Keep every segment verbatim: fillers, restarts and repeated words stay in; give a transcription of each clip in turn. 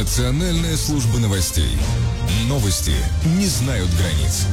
Национальная служба новостей. Новости не знают границ.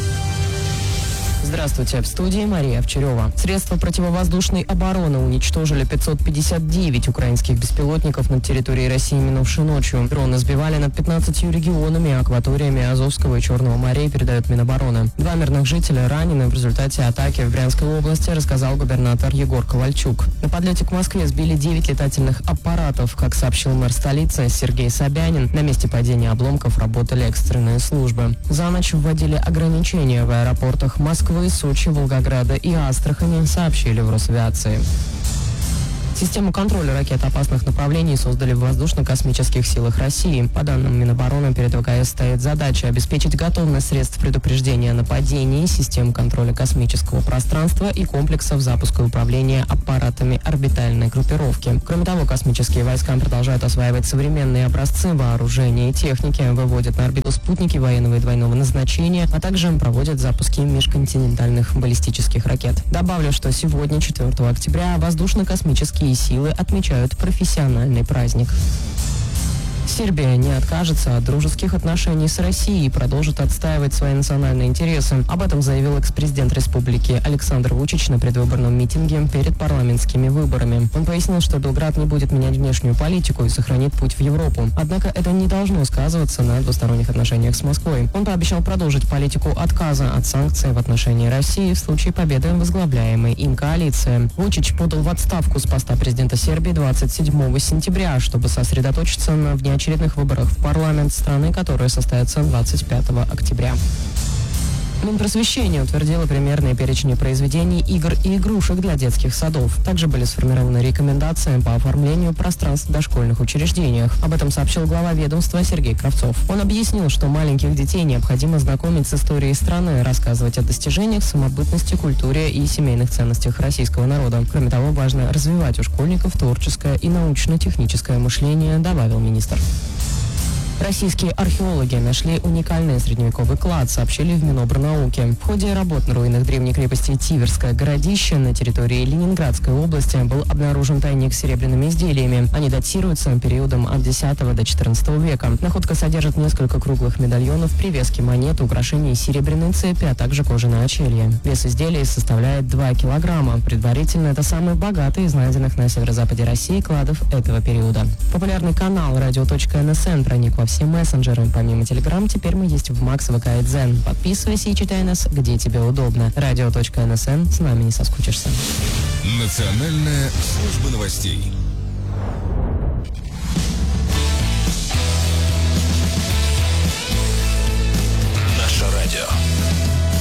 Здравствуйте, в студии Мария Овчарева. Средства противовоздушной обороны уничтожили пятьсот пятьдесят девять украинских беспилотников над территорией России минувшей ночью. Дроны сбивали над пятнадцатью регионами, акваториями Азовского и Черного морей, передает Минобороны. Два мирных жителя ранены в результате атаки в Брянской области, рассказал губернатор Егор Ковальчук. На подлете к Москве сбили девять летательных аппаратов. Как сообщил мэр столицы Сергей Собянин, на месте падения обломков работали экстренные службы. За ночь вводили ограничения в аэропортах Москвы, Сочи, Волгограда и Астрахани, сообщили в Росавиации. Систему контроля ракет опасных направлений создали в воздушно-космических силах России. По данным Минобороны, перед ВКС стоит задача обеспечить готовность средств предупреждения нападений, систем контроля космического пространства и комплексов запуска и управления аппаратами орбитальной группировки. Кроме того, космические войска продолжают осваивать современные образцы вооружения и техники, выводят на орбиту спутники военного и двойного назначения, а также проводят запуски межконтинентальных баллистических ракет. Добавлю, что сегодня, четвёртого октября, воздушно-космические силы отмечают профессиональный праздник. Сербия не откажется от дружеских отношений с Россией и продолжит отстаивать свои национальные интересы. Об этом заявил экс-президент республики Александр Вучич на предвыборном митинге перед парламентскими выборами. Он пояснил, что Белград не будет менять внешнюю политику и сохранит путь в Европу. Однако это не должно сказываться на двусторонних отношениях с Москвой. Он пообещал продолжить политику отказа от санкций в отношении России в случае победы возглавляемой им коалиции. Вучич подал в отставку с поста президента Сербии двадцать седьмого сентября, чтобы сосредоточиться на внеочередных очередных выборах в парламент страны, которые состоятся двадцать пятого октября. Минпросвещение утвердило примерные перечни произведений, игр и игрушек для детских садов. Также были сформированы рекомендации по оформлению пространств в дошкольных учреждениях. Об этом сообщил глава ведомства Сергей Кравцов. Он объяснил, что маленьких детей необходимо знакомить с историей страны, рассказывать о достижениях, самобытности, культуре и семейных ценностях российского народа. Кроме того, важно развивать у школьников творческое и научно-техническое мышление, добавил министр. Российские археологи нашли уникальный средневековый клад, сообщили в Минобрнауке. В ходе работ на руинах древней крепости Тиверское городище на территории Ленинградской области был обнаружен тайник с серебряными изделиями. Они датируются периодом от десятого до четырнадцатого века. Находка содержит несколько круглых медальонов, привески монет, украшения из серебряной цепи, а также кожаное очелье. Вес изделий составляет два килограмма. Предварительно это самый богатый из найденных на северо-западе России кладов этого периода. Популярный канал радио.нсн проник во все мессенджеры. Помимо Телеграм, теперь мы есть в Макс, ВК и Дзен. Подписывайся и читай нас, где тебе удобно. радио.нсн, с нами не соскучишься. Национальная служба новостей.